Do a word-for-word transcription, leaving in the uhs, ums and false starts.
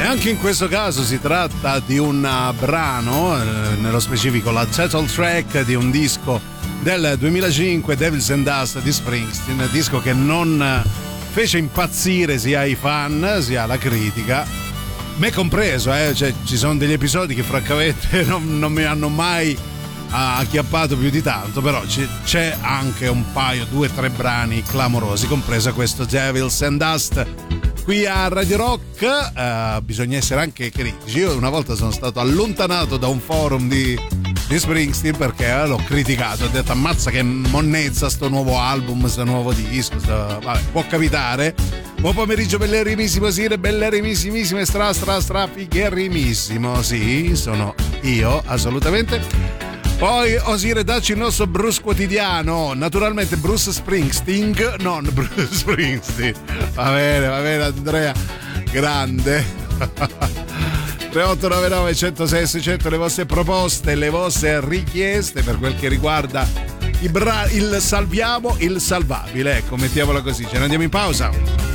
E anche in questo caso si tratta di un brano, eh, nello specifico la title track di un disco del duemilacinque, Devils and Dust di Springsteen, disco che non fece impazzire sia i fan sia la critica, me compreso, eh? Cioè, ci sono degli episodi che francamente non, non mi hanno mai acchiappato più di tanto, però c- c'è anche un paio, due o tre brani clamorosi, compreso questo Devils and Dust. Qui a Radio Rock eh, bisogna essere anche critici. Io una volta sono stato allontanato da un forum di, di Springsteen perché eh, l'ho criticato, ho detto ammazza che monnezza sto nuovo album, sto nuovo disco, sto... vabbè, può capitare. Buon pomeriggio bellerimissimo, sì, bellerimissimo e stra stra stra figherimissimo, sì, sono io, assolutamente. Poi Osire, dacci il nostro Bruce quotidiano, naturalmente Bruce Springsteen, non Bruce Springsteen. Va bene, va bene Andrea, grande. tre otto nove nove uno zero sei sei zero zero, le vostre proposte, le vostre richieste per quel che riguarda i bra- il salviamo il salvabile, ecco, mettiamola così. Ce ne andiamo in pausa.